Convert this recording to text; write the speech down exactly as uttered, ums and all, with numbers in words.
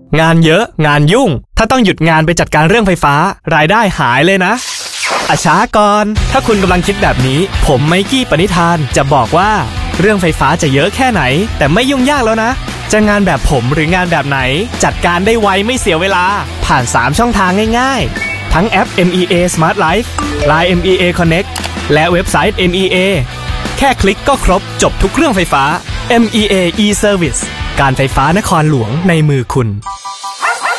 งานเยอะงานยุ่งถ้าต้องหยุดงานไปจัดการเรื่องไฟฟ้ารายได้หายเลยนะอาช้าก่อนถ้าคุณกำลังคิดแบบนี้ผมไมกี้ปณิธานจะบอกว่าเรื่องไฟฟ้าจะเยอะแค่ไหนแต่ไม่ยุ่งยากแล้วนะจะงานแบบผมหรืองานแบบไหนจัดการได้ไวไม่เสียเวลาผ่านสามช่องทางง่ายๆทั้งแอป เอ็ม อี เอ Smart Life ไลน์ เอ็ม อี เอ Connect และเว็บไซต์ เอ็ม อี เอ แค่คลิกก็ครบจบทุกเรื่องไฟฟ้า เอ็ม อี เอ e-Service การไฟฟ้านครหลวงในมือคุณ